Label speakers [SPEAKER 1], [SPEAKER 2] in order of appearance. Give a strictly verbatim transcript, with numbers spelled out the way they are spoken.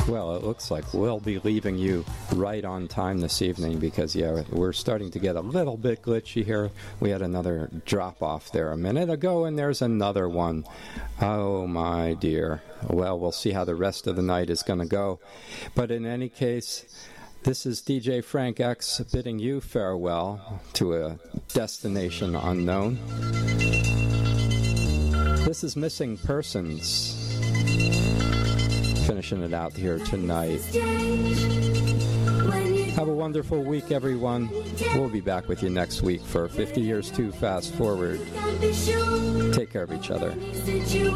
[SPEAKER 1] Well, it looks like we'll be leaving you right on time this evening because, yeah, we're starting to get a little bit glitchy here. We had another drop-off there a minute ago, and there's another one. Oh, my dear. Well, we'll see how the rest of the night is going to go. But in any case, this is D J Frank X bidding you farewell to a destination unknown. This is Missing Persons. Finishing it out here tonight. Have a wonderful week, everyone. We'll be back with you next week for fifty Years Too Fast Forward. Take care of each other.